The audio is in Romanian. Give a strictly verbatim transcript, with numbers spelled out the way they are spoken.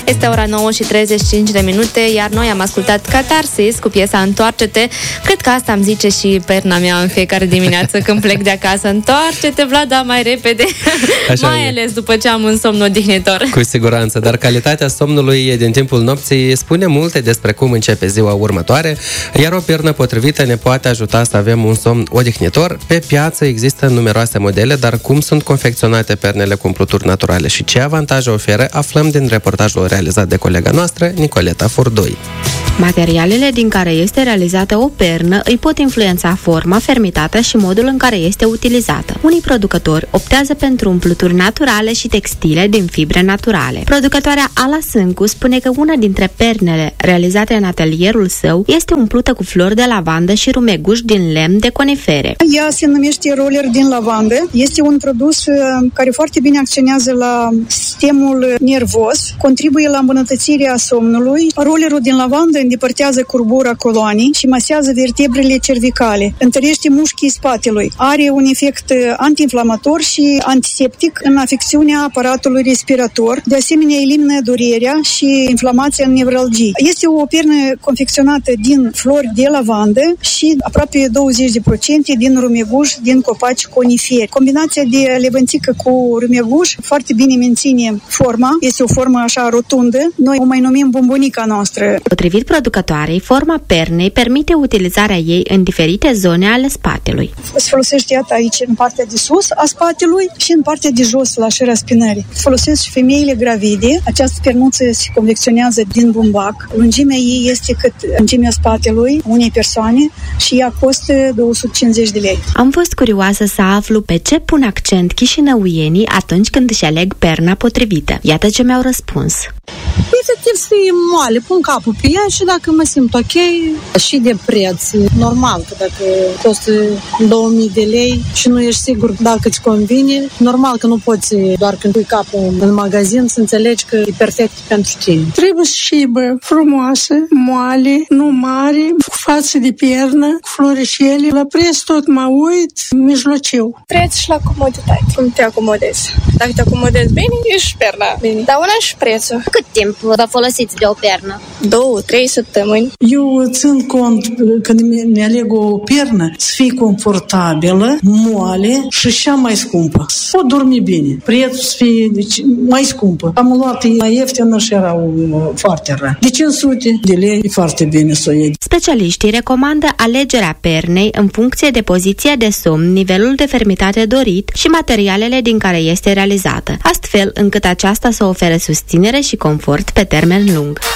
Este ora nouă și treizeci și cinci de minute, iar noi am ascultat Catarsis cu piesa Întoarce-te. Cred că asta îmi zice și perna mea în fiecare dimineață când plec de acasă. Întoarce-te, Vlada, mai repede. Așa mai e. Ales după ce am un somn odihnitor. Cu siguranță, dar calitatea somnului din timpul nopții spune multe despre cum începe ziua următoare, iar o pernă potrivită ne poate ajuta să avem un somn odihnitor. Pe piață există numeroase modele, dar cum sunt confecționate pernele cu umpluturi naturale și ce avantaje oferă, aflăm din reportajul realizat de colega noastră, Nicoleta Furdoi. Materialele din care este realizată o pernă îi pot influența forma, fermitatea și modul în care este utilizată. Unii producători optează pentru umpluturi naturale și textile din fibre naturale. Producătoarea Ala Sâncu spune că una dintre pernele realizate în atelierul său este umplută cu flori de lavandă și rumeguș din lemn de conifere. Ea se numește roller din lavandă. Este un produs care foarte bine acționează la sistemul nervos, contribuie la îmbunătățirea somnului. Rollerul din lavandă îndepărtează curbura coloanei și masează vertebrele cervicale, întărește mușchii spatelui, are un efect antiinflamator și antiseptic în afecțiunea aparatului respirator, de asemenea elimină durerea și inflamația în nevralgii. Este o pernă confecționată din flori de lavandă și aproape douăzeci la sută din rumeguș din copaci coniferi. Combinația de levănțică cu rumeguș foarte bine menține forma, este o formă așa rotundă, noi o mai numim bombonica noastră. Potrivit producătoarei, forma pernei permite utilizarea ei în diferite zone ale spatelui. Se folosește iată aici în partea de sus a spatelui și în partea de jos la șera spinării. Folosesc și femeile gravide. Această pernuță se confecționează din bumbac. Lungimea ei este cât lungimea spatelui unei persoane și ea costă două sute cincizeci de lei. Am fost curioasă să aflu pe ce pun accent chișinăuienii atunci când își aleg perna potrivită. Iată ce mi-au răspuns. Efectiv să fie moale, pun capul pe ea și dacă mă simt ok, și de preț. Normal că dacă costă două mii de lei și nu ești sigur dacă îți convine, normal că nu poți doar când pui capul în magazin să înțelegi că e perfect pentru tine. Trebuie să fie frumoasă, moale, nu mare, cu față de pernă, cu florișele. La preț tot mă uit, mijlociu. Preț și la comoditate. Cum te acomodezi? Dacă te acomodezi bine, ești perna bine. Dar una și prețul. Cât timp vă folosiți de o pernă? Două, trei săptămâni. Eu țin cont când mi aleg o pernă să fie confortabilă, moale și cea mai scumpă. O dormi bine. Prețul să fie deci, mai scumpă. Am luat mai ieftină și era foarte rar. De cinci sute de lei e foarte bine să o iei. Specialiștii recomandă alegerea pernei în funcție de poziția de somn, nivelul de fermitate dorit și materialele din care este realizată, astfel încât aceasta să ofere susținere și confort pe termen lung.